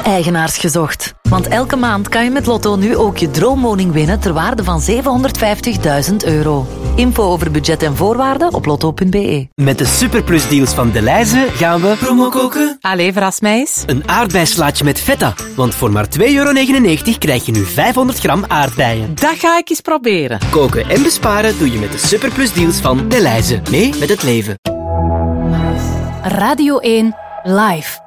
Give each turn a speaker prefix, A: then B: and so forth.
A: Eigenaars gezocht. Want elke maand kan je met Lotto nu ook je droomwoning winnen ter waarde van €750.000. Info over budget en voorwaarden op lotto.be.
B: Met de superplusdeals van Delhaize gaan we promo koken.
C: Allee, verras mij eens.
B: Een aardbeislaatje met feta. Want voor maar €2,99 krijg je nu 500 gram aardbeien.
C: Dat ga ik eens proberen.
B: Koken en besparen doe je met de superplusdeals van Delhaize. Mee met het leven.
A: Radio 1 Live.